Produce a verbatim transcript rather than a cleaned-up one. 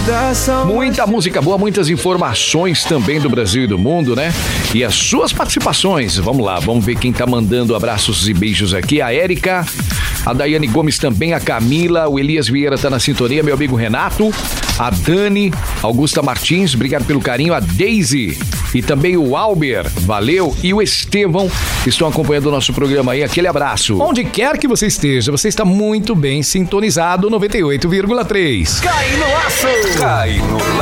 Muita música boa, muitas informações também do Brasil e do mundo, né? E as suas participações. Vamos lá, vamos ver quem tá mandando abraços e beijos aqui. A Érica, a Daiane Gomes também, a Camila, o Elias Vieira tá na sintonia, meu amigo Renato, a Dani, Augusta Martins, obrigado pelo carinho, a Daisy e também o Alber, valeu, e o Estevão estão acompanhando o nosso programa aí, aquele abraço. Onde quer que você esteja, você está muito bem sintonizado, noventa e oito vírgula três. Cai no laço! Cai no laço!